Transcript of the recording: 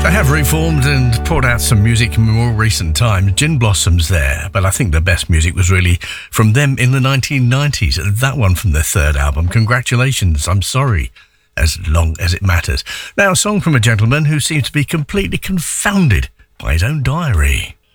They have reformed and poured out some music in more recent times. Gin Blossoms there, but I think the best music was really from them in the 1990s. That one from their third album. Congratulations, I'm sorry, as long as it matters. Now, a song from a gentleman who seems to be completely confounded by his own diary.